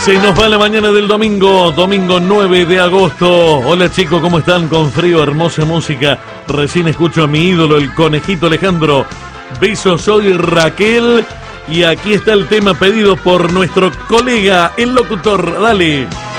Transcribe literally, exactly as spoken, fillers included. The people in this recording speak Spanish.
Se nos va la mañana del domingo, domingo nueve de agosto. Hola chicos, ¿cómo están? Con frío, hermosa música. Recién escucho a mi ídolo, el conejito Alejandro. Besos, soy Raquel. Y aquí está el tema pedido por nuestro colega, el locutor. Dale.